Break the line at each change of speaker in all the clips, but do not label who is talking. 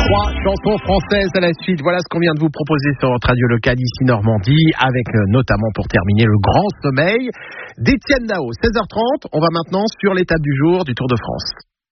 3 chansons françaises à la suite. Voilà ce qu'on vient de vous proposer sur votre radio locale ici Normandie, avec notamment pour terminer le grand sommeil d'Étienne Dao. 16h30, on va maintenant sur l'étape du jour du Tour de France.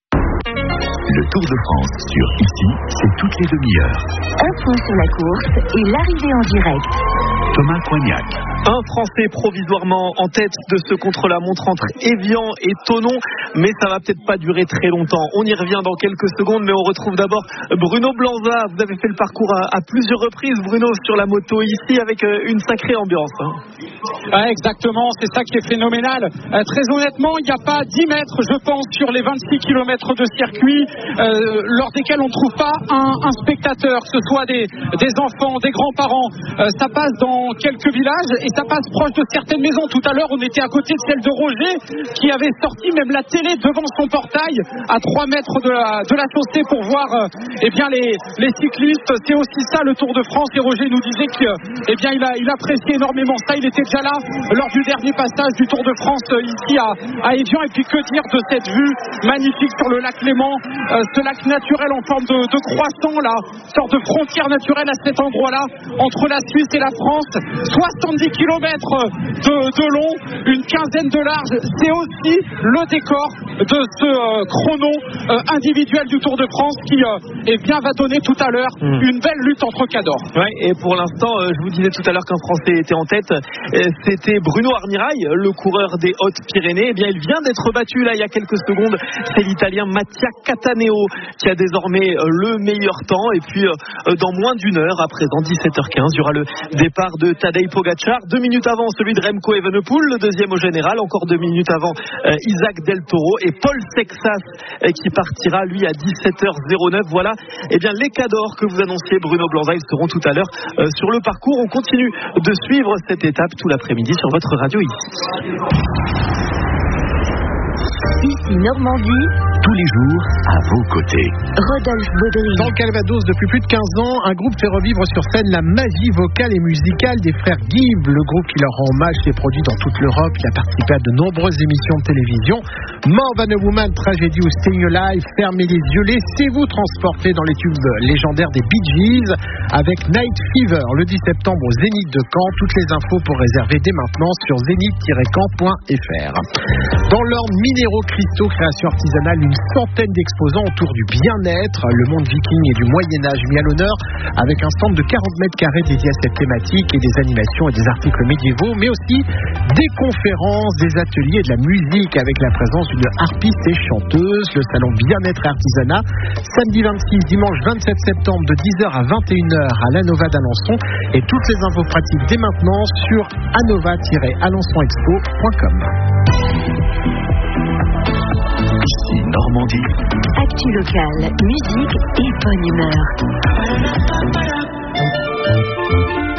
Le Tour de France sur Ici, c'est toutes les demi-heures.
Un point sur la course et l'arrivée en direct.
Thomas Coignac.
Un Français provisoirement en tête de ce contre-la-montre entre Évian et Thonon, mais ça va peut-être pas durer très longtemps. On y revient dans quelques secondes, mais on retrouve d'abord Bruno Blanza. Vous avez fait le parcours à plusieurs reprises, Bruno, sur la moto ici, avec une sacrée ambiance.
Ouais, exactement, c'est ça qui est phénoménal. Très honnêtement, il n'y a pas 10 mètres, je pense, sur les 26 km de circuit, lors desquels on ne trouve pas un spectateur, que ce soit des enfants, des grands-parents. Ça passe dans quelques villages et ça passe proche de certaines maisons. Tout à l'heure, on était à côté de celle de Roger, qui avait sorti même la télé devant son portail à 3 mètres de la chaussée pour voir les cyclistes. C'est aussi ça le Tour de France, et Roger nous disait qu'il appréciait énormément ça. Il était déjà là lors du dernier passage du Tour de France ici à Évian. Et puis que dire de cette vue magnifique sur le lac Léman, ce lac naturel en forme de croissant, là, sorte de frontière naturelle à cet endroit-là entre la Suisse et la France. 70 km de long, une quinzaine de large. C'est aussi le décor de ce chrono individuel du Tour de France qui va donner tout à l'heure une belle lutte entre cadors.
Ouais, et pour l'instant, je vous disais tout à l'heure qu'un Français était en tête. C'était Bruno Armirail, le coureur des Hautes-Pyrénées. Eh bien, il vient d'être battu là il y a quelques secondes. C'est l'Italien Mattia Cataneo qui a désormais le meilleur temps. Et puis, dans moins d'une heure, à présent 17h15, il y aura le départ de Tadej Pogačar. 2 minutes avant, celui de Remco Evenepoel, le deuxième au général. Encore 2 minutes avant, Isaac Del Toro et Paul Sexas qui partira, lui, à 17h09. Voilà, eh bien, les cadors que vous annonciez, Bruno Blanza, ils seront tout à l'heure sur le parcours. On continue de suivre cette étape tout l'après-midi sur votre radio ici.
Ici Normandie,
Tous les jours, à vos côtés.
Rodolphe Baudry.
Dans le Calvados, depuis plus de 15 ans, un groupe fait revivre sur scène la magie vocale et musicale des frères Gibb. Le groupe qui leur rend hommage s'est produit dans toute l'Europe. Il a participé à de nombreuses émissions de télévision. More Than a Woman, Tragedy ou Staying Alive. Fermez les yeux, laissez-vous transporter dans les tubes légendaires des Bee Gees avec Night Fever le 10 septembre au Zénith de Caen. Toutes les infos pour réserver dès maintenant sur zénith-caen.fr. Dans l'ordre minéraux, cristaux, création artisanale, une centaine d'exposants autour du bien-être. Le monde viking et du Moyen-Âge mis à l'honneur avec un stand de 40 mètres carrés dédié à cette thématique et des animations et des articles médiévaux, mais aussi des conférences, des ateliers et de la musique avec la présence d'une harpiste et chanteuse. Le salon bien-être et artisanat, samedi 26, dimanche 27 septembre de 10h à 21h à l'Anova d'Alençon, et toutes les infos pratiques dès maintenant sur anova-alençonexpo.com.
Ici Normandie.
Actu locale, musique et bonne humeur.